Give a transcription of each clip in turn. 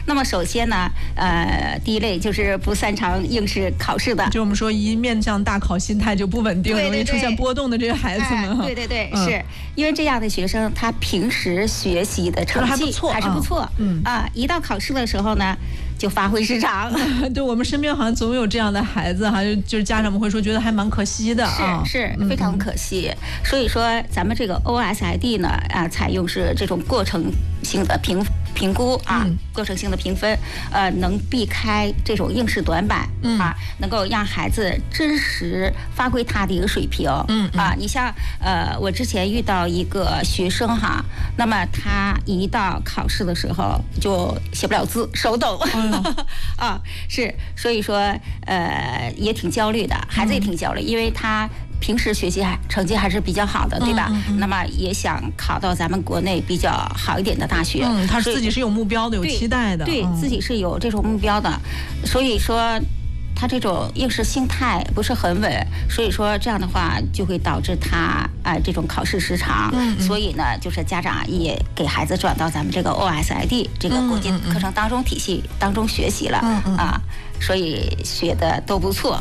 那么首先呢，第一类就是不擅长应试考试的， 就我们说一面向大考，心态就不稳定，容易出现波动的这些孩子们。 对，是因为这样的学生，他平时学习的成绩还是不错，一到考试的时候呢，就发挥失常。 对，我们身边好像总有这样的孩子哈，就是家长们会说，觉得还蛮可惜的啊， 是非常可惜。所以说，咱们这个 OSID 呢，采用是这种过程性的评估过程性的评分，能避开这种应试短板能够让孩子真实发挥他的一个水平。你像我之前遇到一个学生哈，那么他一到考试的时候就写不了字，手抖是，所以说也挺焦虑的，孩子也挺焦虑，因为他平时学习成绩还是比较好的，对吧？那么也想考到咱们国内比较好一点的大学。 他自己是有目标的，有期待的， 对自己是有这种目标的，所以说他这种应试心态不是很稳，所以说这样的话就会导致他这种考试时长。所以呢，就是家长也给孩子转到咱们这个 OSID 这个国际课程当中体系当中学习了所以学的都不错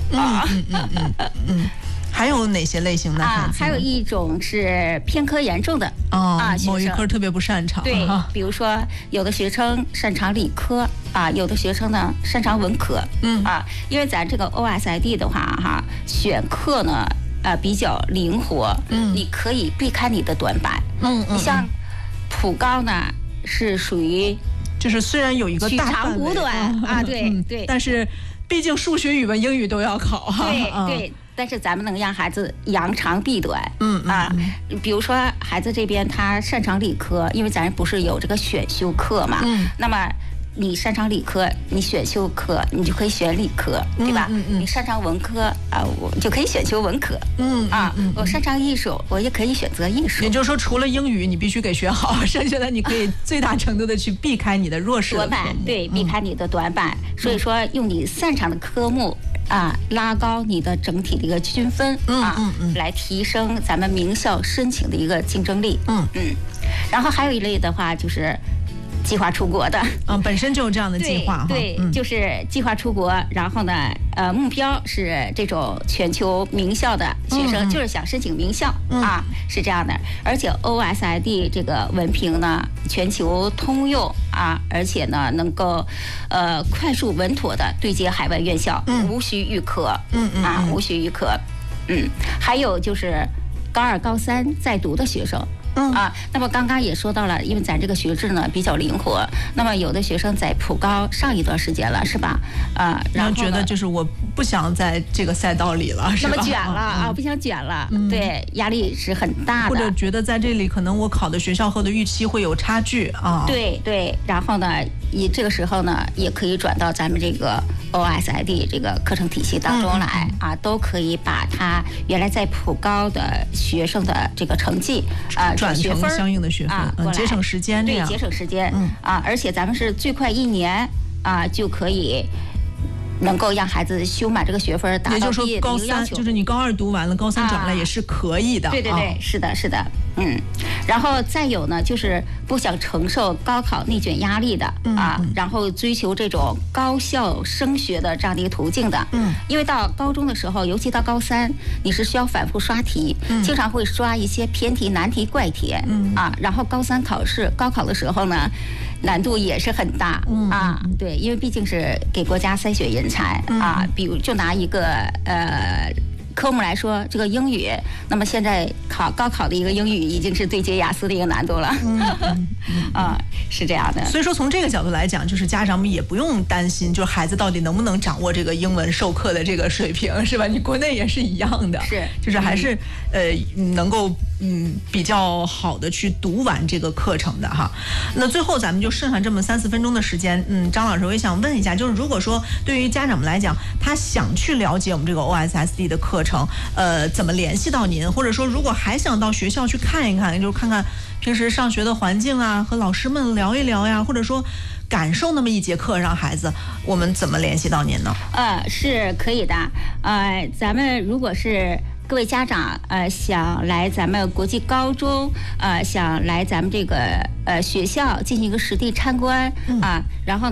还有哪些类型的孩子？ 还有一种是偏科严重的某一科特别不擅长。 对，比如说有的学生擅长理科有的学生呢擅长文科。因为咱这个 OSID 的话选课呢比较灵活，你可以避开你的短板。你像普高呢是属于就是虽然有一个大长补短对， 但是毕竟数学、语文、英语都要考对。但是咱们能让孩子扬长避短，比如说孩子这边他擅长理科，因为咱不是有这个选修课嘛，那么你擅长理科，你选修课你就可以选理科，对吧？你擅长文科我就可以选修文科，我擅长艺术，我也可以选择艺术。 也就是说，除了英语你必须给学好，剩下的你可以最大程度的去避开你的弱势的短板，对，避开你的短板。所以说，用你擅长的科目。拉高你的整体的一个均分来提升咱们名校申请的一个竞争力。然后还有一类的话就是计划出国的， 本身就有这样的计划， 对，就是计划出国，然后呢，目标是这种全球名校的学生，就是想申请名校是这样的。而且 OSID 这个文凭呢，全球通用而且呢，能够快速稳妥的对接海外院校，无需预科，无需预科。还有就是高2、高3在读的学生。那么刚刚也说到了，因为咱这个学制呢比较灵活，那么有的学生在普高上一段时间了，是吧？ 然后觉得就是我不想在这个赛道里了，是吧？ 那么卷了不想卷了，对，压力是很大的。 或者觉得在这里可能我考的学校和的预期会有差距对，然后呢，这个时候呢，也可以转到咱们这个 OSID 这个课程体系当中来都可以把他原来在普高的学生的这个成绩转成相应的学分节省时间， 对，节省时间而且咱们是最快1年就可以能够让孩子修满这个学分，达到毕业的一个要求。 就是你高2读完了，高3转来也是可以的。 对，是的。然后再有呢，就是不想承受高考内卷压力的然后追求这种高校升学的这样的一个途径的。因为到高中的时候，尤其到高3，你是需要反复刷题，经常会刷一些偏题、难题、怪题然后高3高考的时候呢，难度也是很大对，因为毕竟是给国家筛选人才比如就拿一个科目来说，这个英语，那么现在高考的一个英语已经是对接雅思的一个难度了，是这样的。 所以说从这个角度来讲，就是家长们也不用担心，就是孩子到底能不能掌握这个英文授课的这个水平，是吧？你国内也是一样的，就是还是能够比较好的去读完这个课程的哈。那最后咱们就剩下这么3、4分钟的时间，张老师，我也想问一下，就是如果说对于家长们来讲，他想去了解我们这个 OSID 的课程，怎么联系到您？或者说，如果还想到学校去看一看，就是看看平时上学的环境和老师们聊一聊呀，或者说感受那么一节课，让孩子，我们怎么联系到您呢？ 是可以的。咱们如果是各位家长想来咱们国际高中想来咱们这个学校进行一个实地参观然后